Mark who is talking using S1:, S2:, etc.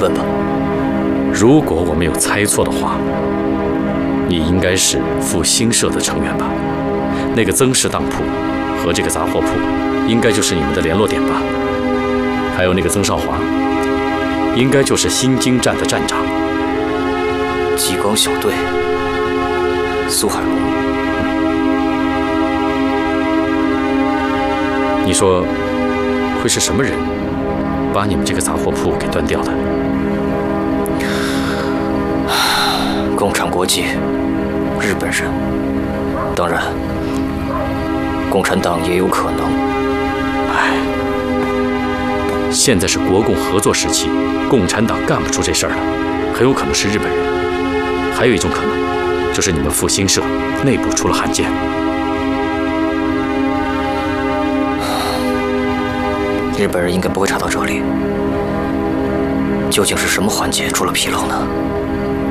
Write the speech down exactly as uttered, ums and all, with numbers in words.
S1: 问吧。
S2: 如果我没有猜错的话，你应该是复兴社的成员吧？那个曾氏当铺和这个杂货铺，应该就是你们的联络点吧？还有那个曾少华，应该就是新京站的站长。
S1: 极光小队，苏海龙。
S2: 你说会是什么人把你们这个杂货铺给端掉的？
S1: 共产国际，日本人，当然，共产党也有可能。
S2: 哎，现在是国共合作时期，共产党干不出这事儿来，很有可能是日本人。还有一种可能，就是你们复兴社内部出了汉奸。
S1: 日本人应该不会查到这里，究竟是什么环节出了纰漏呢？